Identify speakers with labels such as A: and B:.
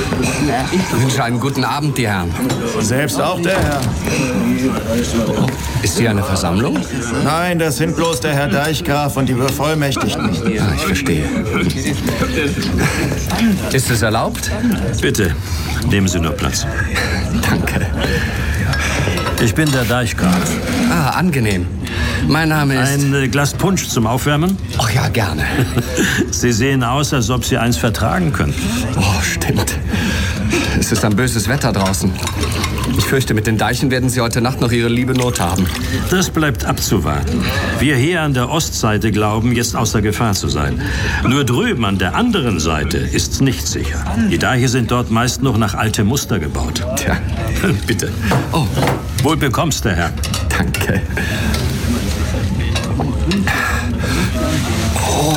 A: Ich wünsche einen guten Abend, die Herren.
B: Selbst auch der Herr.
A: Ist hier eine Versammlung?
B: Nein, das sind bloß der Herr Deichgraf und die Bevollmächtigten.
A: Ja, ich verstehe. Ist es erlaubt?
C: Bitte, nehmen Sie nur Platz.
A: Danke.
C: Ich bin der Deichgraf.
A: Ah, angenehm. Mein Name ist...
C: Ein Glas Punsch zum Aufwärmen?
A: Ach ja, gerne.
C: Sie sehen aus, als ob Sie eins vertragen könnten.
A: Oh, stimmt. Es ist ein böses Wetter draußen. Ich fürchte, mit den Deichen werden Sie heute Nacht noch Ihre liebe Not haben.
C: Das bleibt abzuwarten. Wir hier an der Ostseite glauben, jetzt außer Gefahr zu sein. Nur drüben an der anderen Seite ist's nicht sicher. Die Deiche sind dort meist noch nach altem Muster gebaut.
A: Tja,
C: Bitte.
A: oh,
C: Wohl bekommst, der Herr.
A: danke.